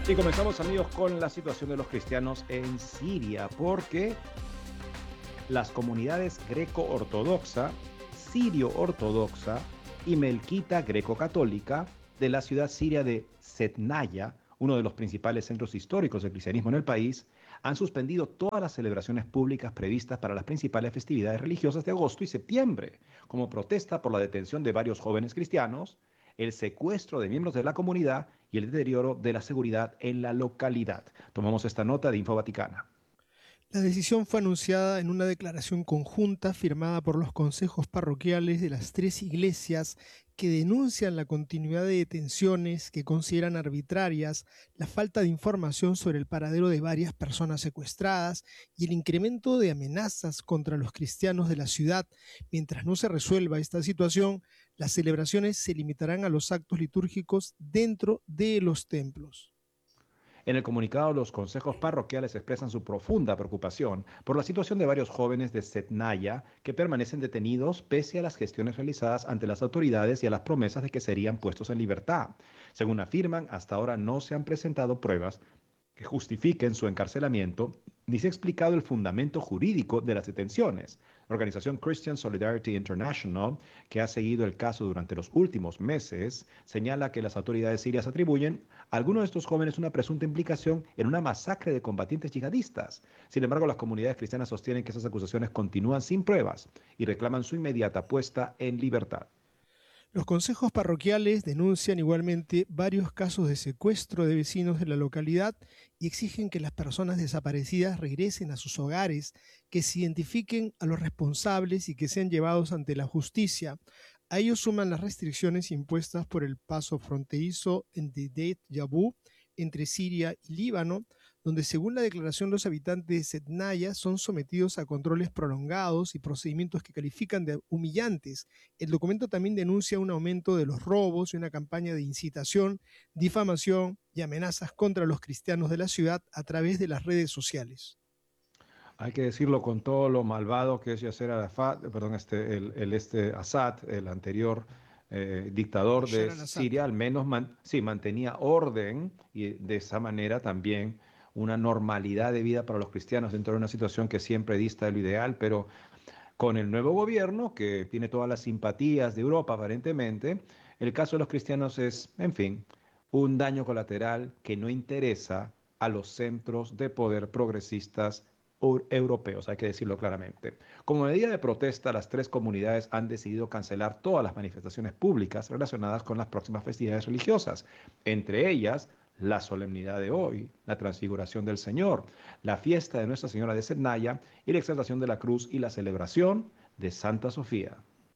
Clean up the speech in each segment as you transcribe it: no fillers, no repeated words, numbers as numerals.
Y comenzamos, amigos, con la situación de los cristianos en Siria, porque las comunidades greco-ortodoxa, sirio-ortodoxa y melquita greco-católica de la ciudad siria de Setnaya, uno de los principales centros históricos del cristianismo en el país, han suspendido todas las celebraciones públicas previstas para las principales festividades religiosas de agosto y septiembre, como protesta por la detención de varios jóvenes cristianos, el secuestro de miembros de la comunidad y el deterioro de la seguridad en la localidad. Tomamos esta nota de Info Vaticana. La decisión fue anunciada en una declaración conjunta firmada por los consejos parroquiales de las tres iglesias que denuncian la continuidad de detenciones que consideran arbitrarias, la falta de información sobre el paradero de varias personas secuestradas y el incremento de amenazas contra los cristianos de la ciudad. Mientras no se resuelva esta situación, las celebraciones se limitarán a los actos litúrgicos dentro de los templos. En el comunicado, los consejos parroquiales expresan su profunda preocupación por la situación de varios jóvenes de Setnaya que permanecen detenidos pese a las gestiones realizadas ante las autoridades y a las promesas de que serían puestos en libertad. Según afirman, hasta ahora no se han presentado pruebas que justifiquen su encarcelamiento, ni se ha explicado el fundamento jurídico de las detenciones. La organización Christian Solidarity International, que ha seguido el caso durante los últimos meses, señala que las autoridades sirias atribuyen a algunos de estos jóvenes una presunta implicación en una masacre de combatientes yihadistas. Sin embargo, las comunidades cristianas sostienen que esas acusaciones continúan sin pruebas y reclaman su inmediata puesta en libertad. Los consejos parroquiales denuncian igualmente varios casos de secuestro de vecinos de la localidad y exigen que las personas desaparecidas regresen a sus hogares, que se identifiquen a los responsables y que sean llevados ante la justicia. A ello suman las restricciones impuestas por el paso fronterizo en Dedet Yabu entre Siria y Líbano, donde según la declaración los habitantes de Setnaya son sometidos a controles prolongados y procedimientos que califican de humillantes. El documento también denuncia un aumento de los robos y una campaña de incitación, difamación y amenazas contra los cristianos de la ciudad a través de las redes sociales. Hay que decirlo con todo lo malvado que es Yasser Arafat, perdón, Assad, el anterior dictador Bashar de al-Assad. Siria, al menos sí, mantenía orden y de esa manera también una normalidad de vida para los cristianos dentro de una situación que siempre dista de lo ideal, pero con el nuevo gobierno, que tiene todas las simpatías de Europa aparentemente, el caso de los cristianos es, en fin, un daño colateral que no interesa a los centros de poder progresistas europeos, hay que decirlo claramente. Como medida de protesta, las tres comunidades han decidido cancelar todas las manifestaciones públicas relacionadas con las próximas festividades religiosas, entre ellas la solemnidad de hoy, la transfiguración del Señor, la fiesta de Nuestra Señora de Setnaya y la exaltación de la cruz y la celebración de Santa Sofía.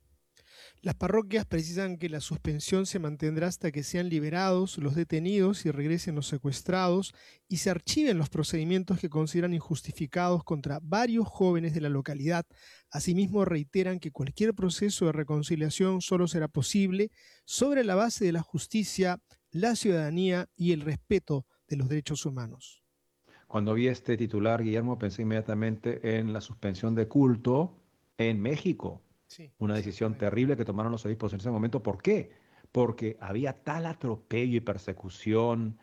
Las parroquias precisan que la suspensión se mantendrá hasta que sean liberados los detenidos y regresen los secuestrados y se archiven los procedimientos que consideran injustificados contra varios jóvenes de la localidad. Asimismo, reiteran que cualquier proceso de reconciliación solo será posible sobre la base de la justicia, la ciudadanía y el respeto de los derechos humanos. Cuando vi este titular, Guillermo, pensé inmediatamente en la suspensión de culto en México. Sí, Una decisión exactamente. terrible que tomaron los obispos en ese momento. ¿Por qué? Porque había tal atropello y persecución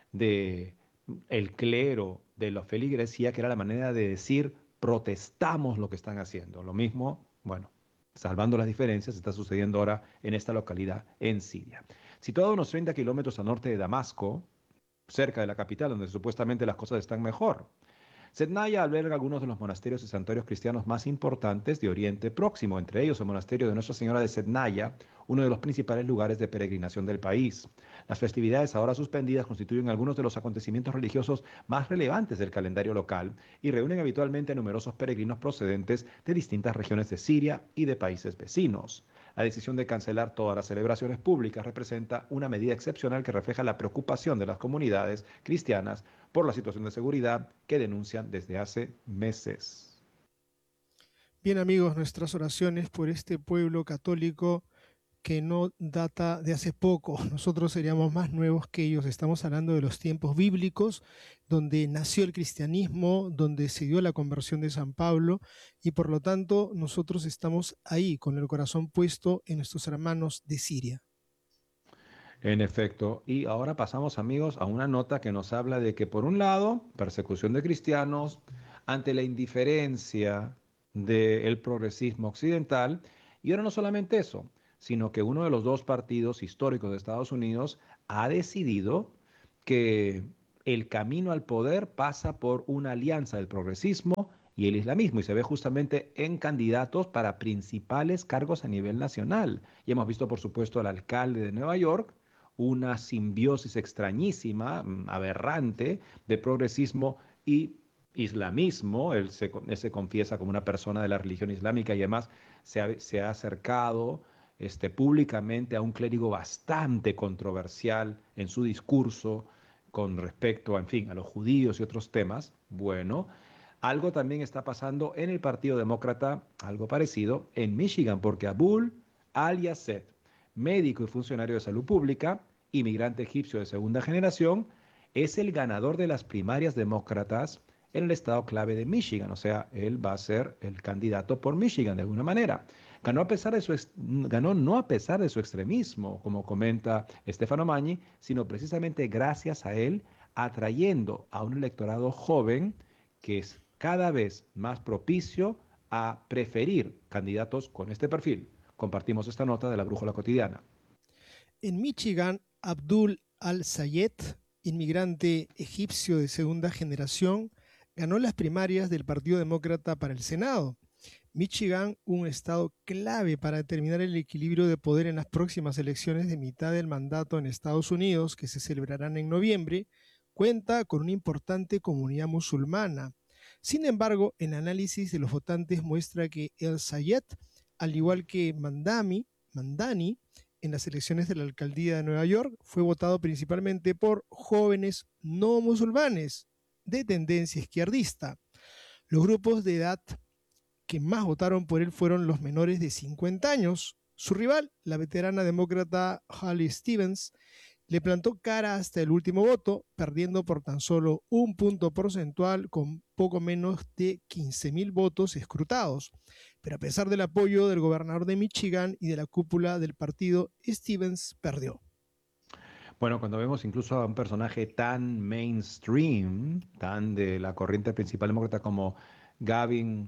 de el clero, de la feligresía, que era la manera de decir protestamos lo que están haciendo. Lo mismo, bueno, salvando las diferencias, está sucediendo ahora en esta localidad en Siria. Situado a unos 30 kilómetros al norte de Damasco, cerca de la capital, donde supuestamente las cosas están mejor. Setnaya alberga algunos de los monasterios y santuarios cristianos más importantes de Oriente Próximo, entre ellos el monasterio de Nuestra Señora de Setnaya, uno de los principales lugares de peregrinación del país. Las festividades ahora suspendidas constituyen algunos de los acontecimientos religiosos más relevantes del calendario local y reúnen habitualmente a numerosos peregrinos procedentes de distintas regiones de Siria y de países vecinos. La decisión de cancelar todas las celebraciones públicas representa una medida excepcional que refleja la preocupación de las comunidades cristianas por la situación de seguridad que denuncian desde hace meses. Bien amigos, nuestras oraciones por este pueblo católico que no data de hace poco. Nosotros seríamos más nuevos que ellos. Estamos hablando de los tiempos bíblicos, donde nació el cristianismo, donde se dio la conversión de San Pablo, y por lo tanto nosotros estamos ahí con el corazón puesto en nuestros hermanos de Siria. En efecto, y ahora pasamos, amigos, a una nota que nos habla de que, por un lado, persecución de cristianos ante la indiferencia del progresismo occidental, y ahora no solamente eso, sino que uno de los dos partidos históricos de Estados Unidos ha decidido que el camino al poder pasa por una alianza del progresismo y el islamismo, y se ve justamente en candidatos para principales cargos a nivel nacional. Y hemos visto, por supuesto, al alcalde de Nueva York, una simbiosis extrañísima, aberrante, de progresismo y islamismo. Él se confiesa como una persona de la religión islámica y además se ha acercado públicamente a un clérigo bastante controversial en su discurso con respecto, en fin, a los judíos y otros temas. Bueno, algo también está pasando en el Partido Demócrata, algo parecido en Michigan, porque Abul al-Yasser, médico y funcionario de salud pública, inmigrante egipcio de segunda generación, es el ganador de las primarias demócratas en el estado clave de Michigan. O sea, él va a ser el candidato por Michigan de alguna manera. Ganó no a pesar de su extremismo, como comenta Stefano Magni, sino precisamente gracias a él, atrayendo a un electorado joven que es cada vez más propicio a preferir candidatos con este perfil. Compartimos esta nota de la Brújula Cotidiana. En Michigan, Abdul al-Sayed, inmigrante egipcio de segunda generación, ganó las primarias del Partido Demócrata para el Senado. Michigan, un estado clave para determinar el equilibrio de poder en las próximas elecciones de mitad del mandato en Estados Unidos, que se celebrarán en noviembre, cuenta con una importante comunidad musulmana. Sin embargo, el análisis de los votantes muestra que el Sayed, al igual que Mandani, en las elecciones de la alcaldía de Nueva York, fue votado principalmente por jóvenes no musulmanes de tendencia izquierdista. Los grupos de edad que más votaron por él fueron los menores de 50 años. Su rival, la veterana demócrata Haley Stevens, le plantó cara hasta el último voto, perdiendo por tan solo un punto porcentual con poco menos de 15,000 votos escrutados. Pero a pesar del apoyo del gobernador de Michigan y de la cúpula del partido, Stevens perdió. Bueno, cuando vemos incluso a un personaje tan mainstream, tan de la corriente principal demócrata como Gavin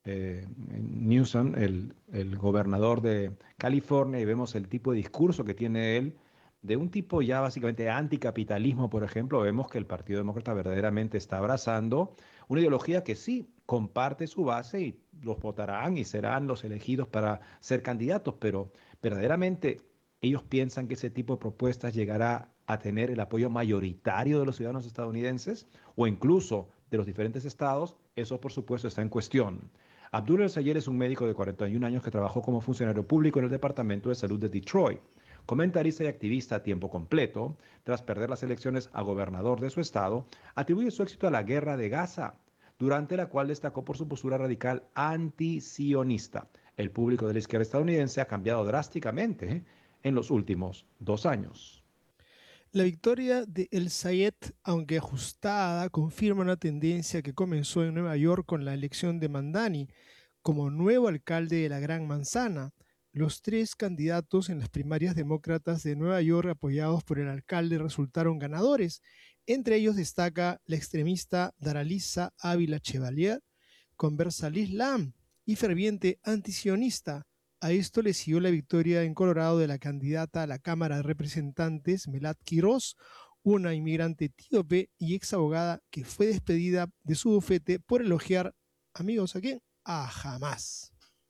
Newsom, el gobernador de California, y vemos el tipo de discurso que tiene él, de un tipo ya básicamente anticapitalismo, por ejemplo, vemos que el Partido Demócrata verdaderamente está abrazando una ideología que sí comparte su base y los votarán y serán los elegidos para ser candidatos, pero verdaderamente ellos piensan que ese tipo de propuestas llegará a tener el apoyo mayoritario de los ciudadanos estadounidenses o incluso de los diferentes estados. Eso, por supuesto, está en cuestión. Abdul El-Sayed es un médico de 41 años que trabajó como funcionario público en el Departamento de Salud de Detroit. Comentarista y activista a tiempo completo, tras perder las elecciones a gobernador de su estado, atribuye su éxito a la guerra de Gaza, durante la cual destacó por su postura radical antisionista. El público de la izquierda estadounidense ha cambiado drásticamente en los últimos 2 años. La victoria de El Sayed, aunque ajustada, confirma una tendencia que comenzó en Nueva York con la elección de Mandani como nuevo alcalde de la Gran Manzana. Los tres candidatos en las primarias demócratas de Nueva York apoyados por el alcalde resultaron ganadores. Entre ellos destaca la extremista Daralisa Ávila Chevalier, conversa al Islam y ferviente antisionista. A esto le siguió la victoria en Colorado de la candidata a la Cámara de Representantes, Melat Quiroz, una inmigrante etíope y ex abogada que fue despedida de su bufete por elogiar, amigos, ¿a quién? A Hamas.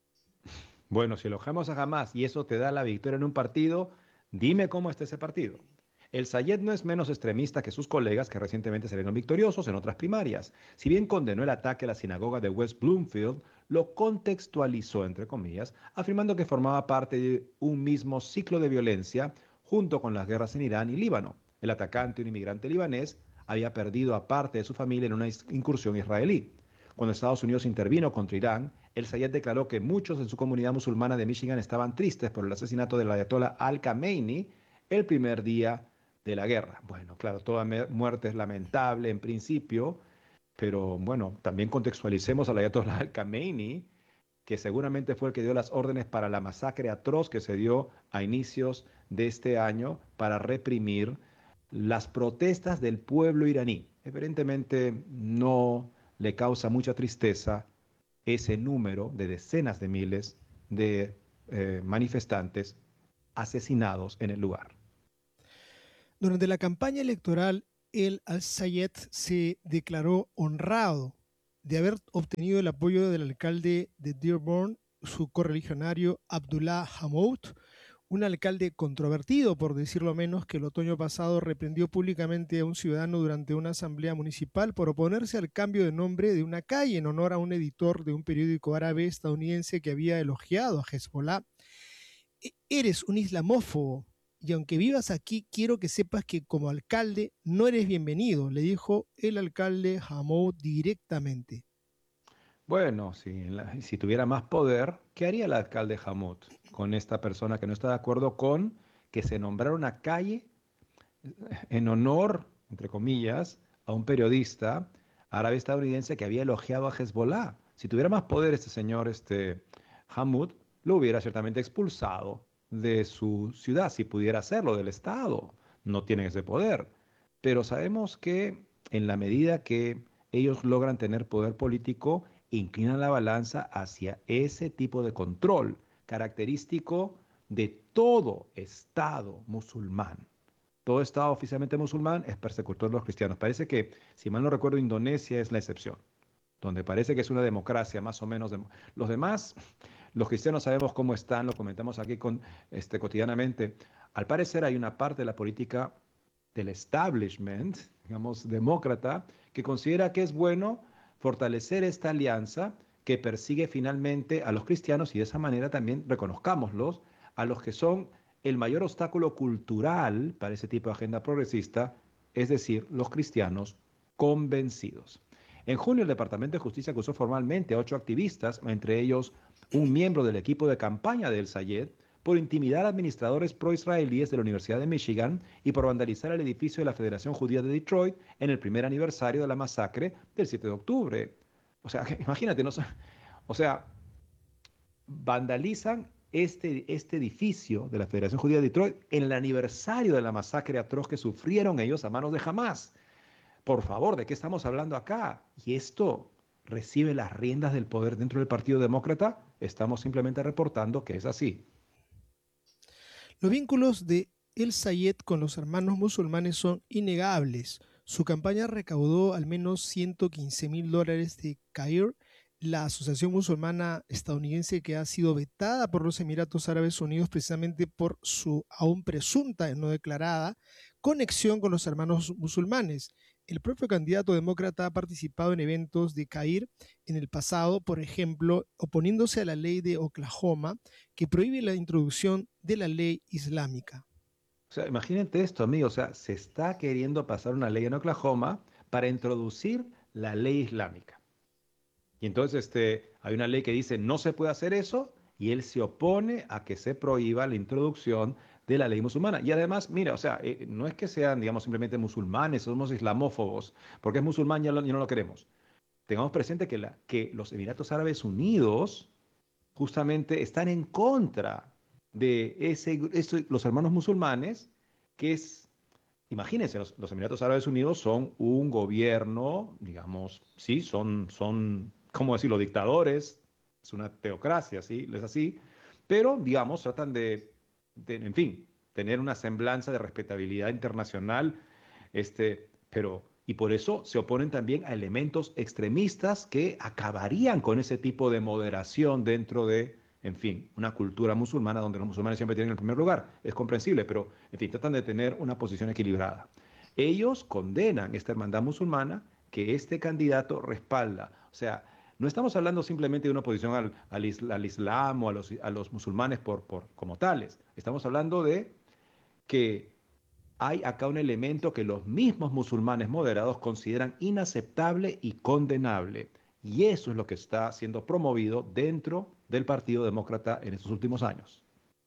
Bueno, si elogiamos a Hamas y eso te da la victoria en un partido, dime cómo está ese partido. El Sayed no es menos extremista que sus colegas que recientemente salieron victoriosos en otras primarias. Si bien condenó el ataque a la sinagoga de West Bloomfield, lo contextualizó, entre comillas, afirmando que formaba parte de un mismo ciclo de violencia junto con las guerras en Irán y Líbano. El atacante, un inmigrante libanés, había perdido a parte de su familia en una incursión israelí. Cuando Estados Unidos intervino contra Irán, el Sayed declaró que muchos en su comunidad musulmana de Michigan estaban tristes por el asesinato del ayatollah al-Khamenei el primer día de la guerra. Bueno, claro, toda muerte es lamentable en principio, pero bueno, también contextualicemos al ayatollah al-Khamenei, que seguramente fue el que dio las órdenes para la masacre atroz que se dio a inicios de este año para reprimir las protestas del pueblo iraní. Evidentemente no le causa mucha tristeza ese número de decenas de miles de manifestantes asesinados en el lugar. Durante la campaña electoral, el al-Sayed se declaró honrado de haber obtenido el apoyo del alcalde de Dearborn, su correligionario Abdullah Hamoud, un alcalde controvertido, por decirlo menos, que el otoño pasado reprendió públicamente a un ciudadano durante una asamblea municipal por oponerse al cambio de nombre de una calle en honor a un editor de un periódico árabe estadounidense que había elogiado a Hezbollah. Eres un islamófobo y aunque vivas aquí, quiero que sepas que como alcalde no eres bienvenido, le dijo el alcalde Hamoud directamente. Bueno, si tuviera más poder, ¿qué haría el alcalde Hamud con esta persona que no está de acuerdo con que se nombrara una calle en honor, entre comillas, a un periodista árabe estadounidense que había elogiado a Hezbollah? Si tuviera más poder este señor, Hamud, lo hubiera ciertamente expulsado de su ciudad, si pudiera hacerlo, del Estado. No tienen ese poder. Pero sabemos que en la medida que ellos logran tener poder político, inclinan la balanza hacia ese tipo de control característico de todo Estado musulmán. Todo Estado oficialmente musulmán es persecutor de los cristianos. Parece que, si mal no recuerdo, Indonesia es la excepción, donde parece que es una democracia más o menos. Los demás, los cristianos sabemos cómo están, lo comentamos aquí cotidianamente. Al parecer hay una parte de la política del establishment, digamos, demócrata, que considera que es bueno fortalecer esta alianza que persigue finalmente a los cristianos y de esa manera también reconozcámoslos a los que son el mayor obstáculo cultural para ese tipo de agenda progresista, es decir, los cristianos convencidos. En junio, el Departamento de Justicia acusó formalmente a 8 activistas, entre ellos un miembro del equipo de campaña de El Sayed, por intimidar a administradores pro-israelíes de la Universidad de Michigan y por vandalizar el edificio de la Federación Judía de Detroit en el primer aniversario de la masacre del 7 de octubre. O sea, imagínate, no, o sea, vandalizan este edificio de la Federación Judía de Detroit en el aniversario de la masacre atroz que sufrieron ellos a manos de Hamas. Por favor, ¿de qué estamos hablando acá? Y esto recibe las riendas del poder dentro del Partido Demócrata. Estamos simplemente reportando que es así. Los vínculos de El Sayed con los hermanos musulmanes son innegables. Su campaña recaudó al menos $115,000 de CAIR, la asociación musulmana estadounidense que ha sido vetada por los Emiratos Árabes Unidos precisamente por su aún presunta y no declarada conexión con los hermanos musulmanes. El propio candidato demócrata ha participado en eventos de CAIR en el pasado, por ejemplo, oponiéndose a la ley de Oklahoma que prohíbe la introducción de la ley islámica. O sea, imagínate esto, amigo. O sea, se está queriendo pasar una ley en Oklahoma para introducir la ley islámica. Y entonces hay una ley que dice no se puede hacer eso y él se opone a que se prohíba la introducción de la ley musulmana. Y además, mira, o sea, no es que sean, digamos, simplemente musulmanes, somos islamófobos, porque es musulmán ya no lo queremos. Tengamos presente que los Emiratos Árabes Unidos justamente están en contra de los hermanos musulmanes, que es, imagínense, los Emiratos Árabes Unidos son un gobierno, digamos, sí, ¿cómo decirlo?, dictadores, es una teocracia, sí, es así, pero, digamos, tratan en fin, tener una semblanza de respetabilidad internacional, y por eso se oponen también a elementos extremistas que acabarían con ese tipo de moderación dentro de, en fin, una cultura musulmana donde los musulmanes siempre tienen el primer lugar. Es comprensible, pero, en fin, tratan de tener una posición equilibrada. Ellos condenan esta hermandad musulmana que este candidato respalda. O sea, no estamos hablando simplemente de una oposición al Islam o a los musulmanes como tales. Estamos hablando de que hay acá un elemento que los mismos musulmanes moderados consideran inaceptable y condenable. Y eso es lo que está siendo promovido dentro del Partido Demócrata en estos últimos años.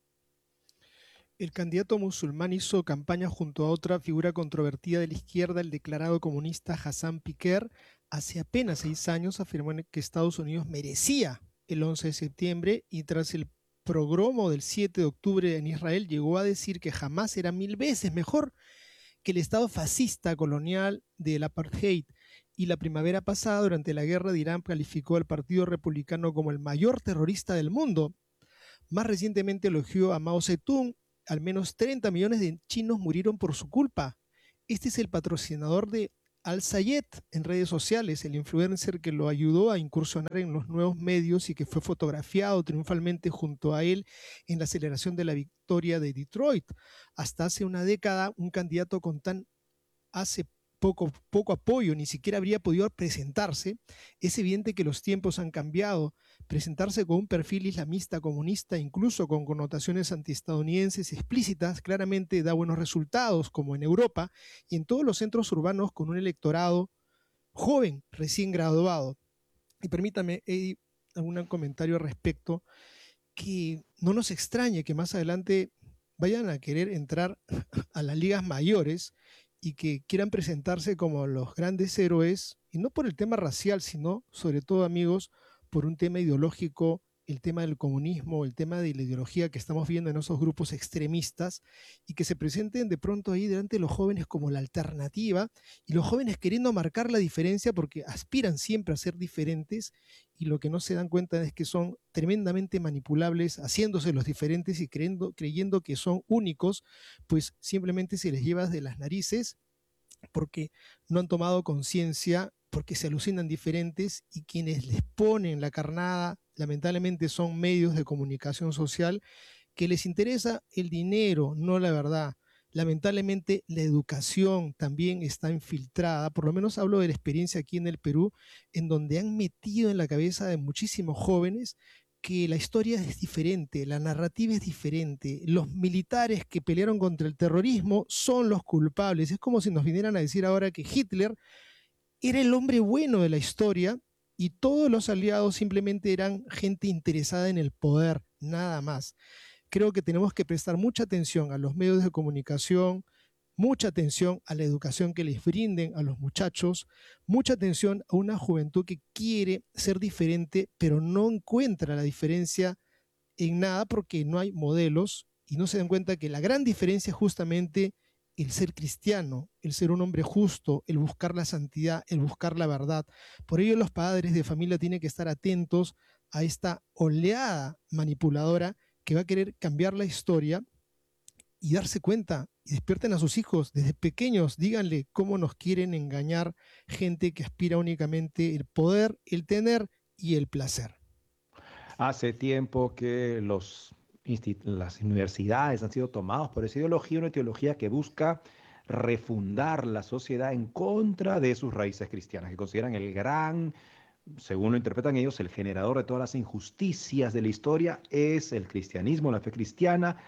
El candidato musulmán hizo campaña junto a otra figura controvertida de la izquierda, el declarado comunista Hassan Piker. Hace apenas 6 años afirmó que Estados Unidos merecía el 11 de septiembre y tras el pogromo del 7 de octubre en Israel llegó a decir que Hamás era 1000 veces mejor que el Estado fascista colonial del apartheid. Y la primavera pasada, durante la guerra de Irán, calificó al Partido Republicano como el mayor terrorista del mundo. Más recientemente elogió a Mao Zedong. Al menos 30 millones de chinos murieron por su culpa. Este es el patrocinador de Al-Sayed en redes sociales, el influencer que lo ayudó a incursionar en los nuevos medios y que fue fotografiado triunfalmente junto a él en la celebración de la victoria de Detroit. Hasta hace una década, un candidato con tan poco apoyo ni siquiera habría podido presentarse. Es evidente que los tiempos han cambiado. Presentarse con un perfil islamista comunista, incluso con connotaciones antiestadounidenses explícitas, claramente da buenos resultados, como en Europa y en todos los centros urbanos con un electorado joven, recién graduado. Y permítame, Eddie, algún comentario al respecto, que no nos extrañe que más adelante vayan a querer entrar a las ligas mayores y que quieran presentarse como los grandes héroes, y no por el tema racial, sino sobre todo, amigos, por un tema ideológico, el tema del comunismo, el tema de la ideología que estamos viendo en esos grupos extremistas, y que se presenten de pronto ahí delante de los jóvenes como la alternativa, y los jóvenes queriendo marcar la diferencia porque aspiran siempre a ser diferentes, y lo que no se dan cuenta es que son tremendamente manipulables, haciéndose los diferentes y creyendo que son únicos, pues simplemente se les lleva de las narices porque no han tomado conciencia, porque se alucinan diferentes, y quienes les ponen la carnada lamentablemente son medios de comunicación social que les interesa el dinero, no la verdad. Lamentablemente la educación también está infiltrada, por lo menos hablo de la experiencia aquí en el Perú, en donde han metido en la cabeza de muchísimos jóvenes que la historia es diferente, la narrativa es diferente, los militares que pelearon contra el terrorismo son los culpables. Es como si nos vinieran a decir ahora que Hitler era el hombre bueno de la historia y todos los aliados simplemente eran gente interesada en el poder, nada más. Creo que tenemos que prestar mucha atención a los medios de comunicación, mucha atención a la educación que les brinden a los muchachos, mucha atención a una juventud que quiere ser diferente, pero no encuentra la diferencia en nada porque no hay modelos y no se dan cuenta que la gran diferencia es justamente el ser cristiano, el ser un hombre justo, el buscar la santidad, el buscar la verdad. Por ello los padres de familia tienen que estar atentos a esta oleada manipuladora que va a querer cambiar la historia y darse cuenta y despierten a sus hijos desde pequeños, díganle cómo nos quieren engañar gente que aspira únicamente el poder, el tener y el placer. Hace tiempo que las universidades han sido tomadas por esa ideología, una ideología que busca refundar la sociedad en contra de sus raíces cristianas, que consideran el gran, según lo interpretan ellos, el generador de todas las injusticias de la historia es el cristianismo, la fe cristiana.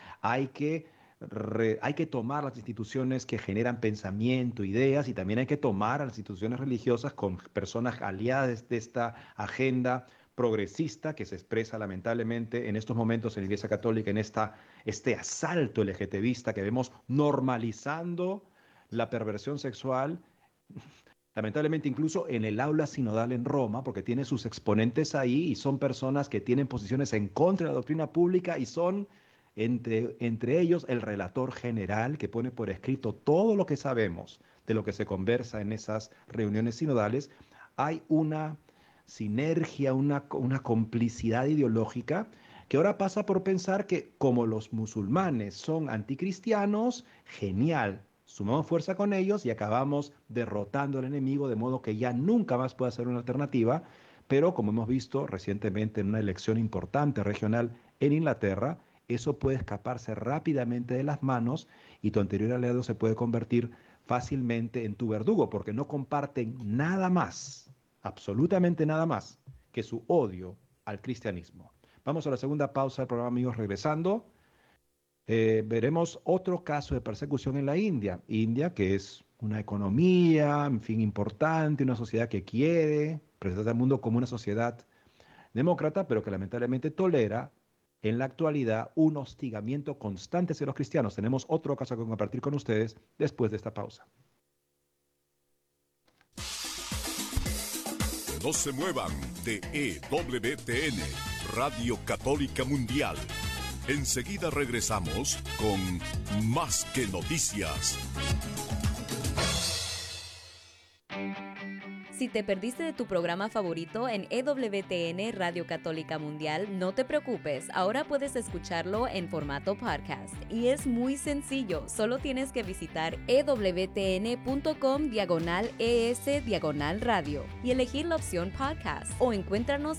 Hay que tomar las instituciones que generan pensamiento, ideas, y también hay que tomar a las instituciones religiosas con personas aliadas de esta agenda progresista que se expresa lamentablemente en estos momentos en la Iglesia Católica, en este asalto LGTBista que vemos normalizando la perversión sexual, lamentablemente incluso en el aula sinodal en Roma, porque tiene sus exponentes ahí y son personas que tienen posiciones en contra de la doctrina pública y son entre ellos el relator general que pone por escrito todo lo que sabemos de lo que se conversa en esas reuniones sinodales. Hay una sinergia, una complicidad ideológica que ahora pasa por pensar que como los musulmanes son anticristianos, genial, sumamos fuerza con ellos y acabamos derrotando al enemigo de modo que ya nunca más pueda ser una alternativa. Pero como hemos visto recientemente en una elección importante regional en Inglaterra, eso puede escaparse rápidamente de las manos y tu anterior aliado se puede convertir fácilmente en tu verdugo porque no comparten nada más, absolutamente nada más, que su odio al cristianismo. Vamos a la segunda pausa del programa, amigos. Regresando, veremos otro caso de persecución en la India. India, que es una economía, en fin, importante, una sociedad que quiere presentar al mundo como una sociedad demócrata, pero que lamentablemente tolera en la actualidad un hostigamiento constante hacia los cristianos. Tenemos otro caso que compartir con ustedes después de esta pausa. No se muevan de EWTN, Radio Católica Mundial. Enseguida regresamos con Más que Noticias. Si te perdiste de tu programa favorito en EWTN Radio Católica Mundial, no te preocupes, ahora puedes escucharlo en formato podcast. Y es muy sencillo, solo tienes que visitar ewtn.com/ES/radio y elegir la opción podcast. O encuéntranos